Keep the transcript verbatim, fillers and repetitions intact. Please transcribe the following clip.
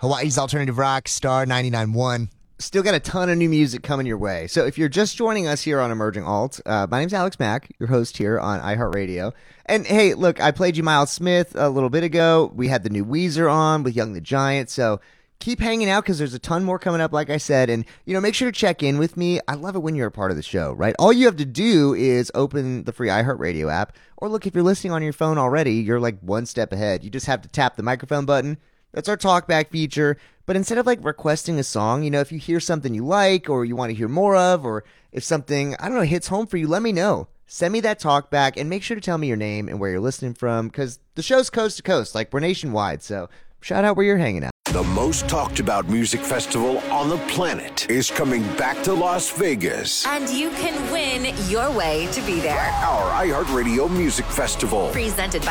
Hawaii's Alternative Rock, Star ninety-nine point one. Still got a ton of new music coming your way. So if you're just joining us here on Emerging Alt, uh, my name's Alex Mack, your host here on iHeartRadio. And hey, look, I played you Miles Smith a little bit ago. We had the new Weezer on with Young the Giant. So keep hanging out because there's a ton more coming up, like I said. And, you know, make sure to check in with me. I love it when you're a part of the show, right? All you have to do is open the free iHeartRadio app. Or look, if you're listening on your phone already, you're like one step ahead. You just have to tap the microphone button. That's our talkback feature. But instead of like requesting a song, you know, if you hear something you like or you want to hear more of, or if something, I don't know, hits home for you, let me know. Send me that talkback and make sure to tell me your name and where you're listening from, because the show's coast to coast, like we're nationwide. So shout out where you're hanging out. The most talked about music festival on the planet is coming back to Las Vegas. And you can win your way to be there. Our iHeartRadio Music Festival. Presented by